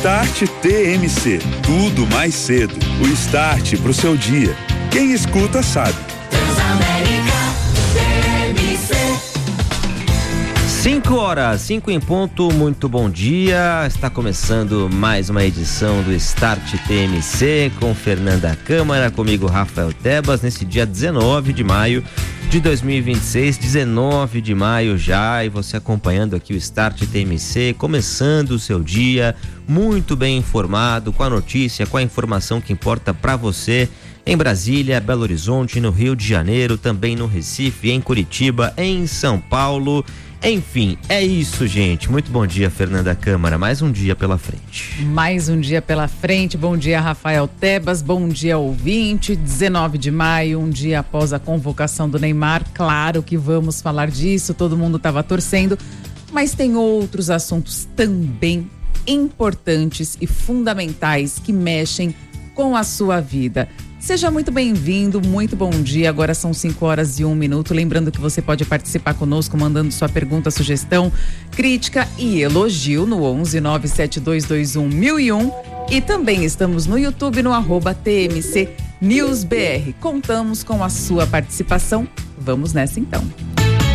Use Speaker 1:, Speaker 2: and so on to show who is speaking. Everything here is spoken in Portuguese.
Speaker 1: Start TMC, tudo mais cedo. O start pro seu dia. Quem escuta sabe.
Speaker 2: Transamérica TMC.
Speaker 3: 5h, 5 em ponto, muito bom dia. Está começando mais uma edição do Start TMC com Fernanda Câmara, comigo Rafael Tebas, nesse dia 19 de maio de 2026, 19 de maio já, e você acompanhando aqui o Start TMC, começando o seu dia muito bem informado, com a notícia, com a informação que importa para você, em Brasília, Belo Horizonte, no Rio de Janeiro, também no Recife, em Curitiba, em São Paulo. Enfim, é isso, gente. Muito bom dia, Fernanda Câmara. Mais um dia pela frente.
Speaker 4: Mais um dia pela frente. Bom dia, Rafael Tebas. Bom dia, ouvinte. 19 de maio, um dia após a convocação do Neymar. Claro que vamos falar disso. Todo mundo estava torcendo. Mas tem outros assuntos também importantes e fundamentais que mexem com a sua vida. Seja muito bem-vindo, muito bom dia. Agora são 5h01. Lembrando que você pode participar conosco mandando sua pergunta, sugestão, crítica e elogio no 11 97221 1001. E também estamos no YouTube no @TMC News BR. Contamos com a sua participação. Vamos nessa então.